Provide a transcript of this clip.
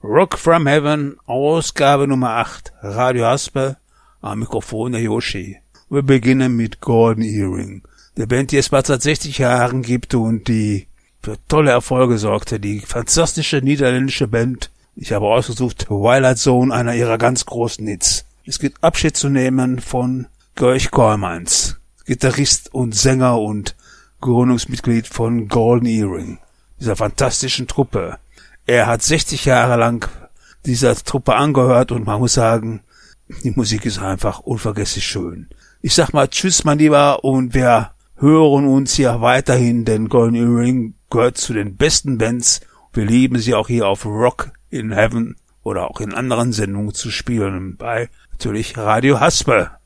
Rock from Heaven, Ausgabe Nummer 8, Radio Haspel, am Mikrofon der Yoshi. Wir beginnen mit Golden Earring, der Band, die es bereits seit 60 Jahren gibt und die für tolle Erfolge sorgte. Die fantastische niederländische Band. Ich habe ausgesucht Twilight Zone, einer ihrer ganz großen Hits. Es gibt Abschied zu nehmen von Georg Kooijmans, Gitarrist und Sänger und Gründungsmitglied von Golden Earring, dieser fantastischen Truppe. Er hat 60 Jahre lang dieser Truppe angehört und man muss sagen, die Musik ist einfach unvergesslich schön. Ich sag mal tschüss, mein Lieber, und wir hören uns hier weiterhin, denn Golden Earring gehört zu den besten Bands. Wir lieben sie auch hier auf Rock in Heaven oder auch in anderen Sendungen zu spielen, bei natürlich Radio Haspel.